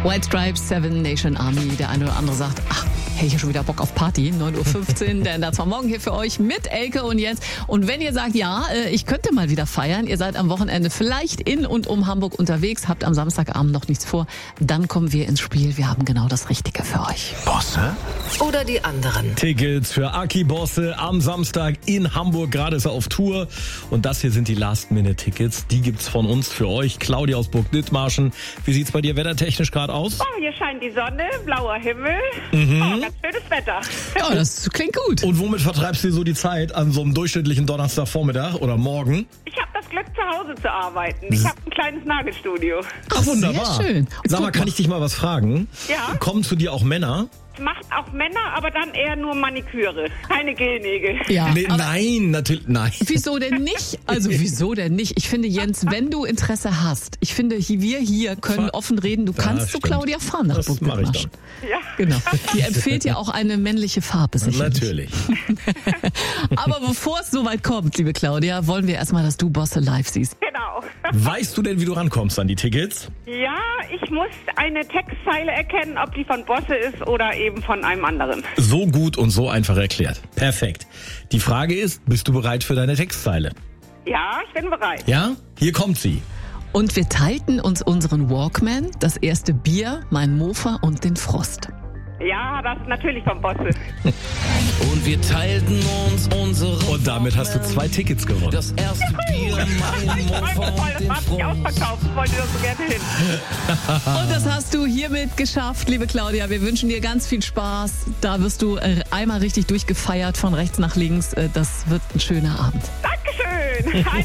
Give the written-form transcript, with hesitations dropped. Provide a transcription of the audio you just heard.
White Stripes, Seven Nation Army. Der eine oder andere sagt, ach, hey, ich habe schon wieder Bock auf Party. 9.15 Uhr, denn das war morgen hier für euch mit Elke und Jens. Und wenn ihr sagt, ja, ich könnte mal wieder feiern, ihr seid am Wochenende vielleicht in und um Hamburg unterwegs, habt am Samstagabend noch nichts vor, dann kommen wir ins Spiel. Wir haben genau das Richtige für euch. Bosse? Oder die anderen. Tickets für Aki Bosse am Samstag in Hamburg. Gerade ist er auf Tour. Und das hier sind die Last-Minute-Tickets. Die gibt's von uns für euch. Claudia aus Burg-Dithmarschen. Wie sieht's bei dir wettertechnisch gerade aus? Oh, hier scheint die Sonne, blauer Himmel. Oh, ganz schönes Wetter. Oh, das klingt gut. Und womit vertreibst du so die Zeit an so einem durchschnittlichen Donnerstagvormittag oder morgen? Ich habe das Glück, zu Hause zu arbeiten. Ich habe ein kleines Nagelstudio. Ach, wunderbar. Sehr schön. Sag mal, kann ich dich mal was fragen? Ja. Kommen zu dir auch Männer? Macht auch Männer, aber dann eher nur Maniküre, keine Gelnägel. Ja, Nee, aber nein, natürlich, nein. wieso denn nicht? Also wieso denn nicht? Ich finde, Jens, wenn du Interesse hast, ich finde, wir hier können offen reden. Du kannst zu stimmt. Claudia fahren nach Das mache ich Burg-Dithmarschen. dann. Ja. Genau. Die empfiehlt ja auch eine männliche Farbe sicherlich. Natürlich. Aber bevor es soweit kommt, liebe Claudia, wollen wir erstmal, dass du Bosse live siehst. Genau. Weißt du denn, wie du rankommst an die Tickets? Ja, ich muss eine Textzeile erkennen, ob die von Bosse ist oder eben von einem anderen. So gut und so einfach erklärt. Perfekt. Die Frage ist, bist du bereit für deine Textzeile? Ja, ich bin bereit. Ja? Hier kommt sie. Und wir teilten uns unseren Walkman, das erste Bier, mein Mofa und den Frost. Ja, das ist natürlich von Bosse. Und wir teilten uns unsere. Und damit hast du 2 Tickets gewonnen. Das erste Bier, mein Ich Mofa freue mich voll, und den das hat sich Frost. ausverkauft. Ich wollte das so gerne hin. Und das hast du hiermit geschafft, liebe Claudia. Wir wünschen dir ganz viel Spaß. Da wirst du einmal richtig durchgefeiert von rechts nach links. Das wird ein schöner Abend. Dankeschön.